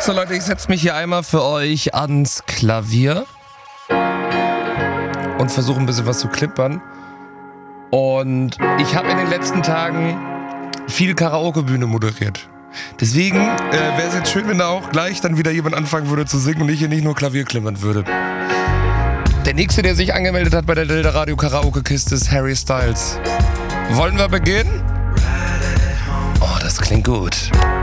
So Leute, ich setze mich hier einmal für euch ans Klavier und versuche ein bisschen was zu klippern. Und ich habe in den letzten Tagen viel Karaoke-Bühne moderiert. Deswegen wäre es jetzt schön, wenn da auch gleich dann wieder jemand anfangen würde zu singen und ich hier nicht nur Klavier klimpern würde. Der nächste, der sich angemeldet hat bei der Delta Radio Karaoke-Kiste, ist Harry Styles. Wollen wir beginnen? Oh, das klingt gut.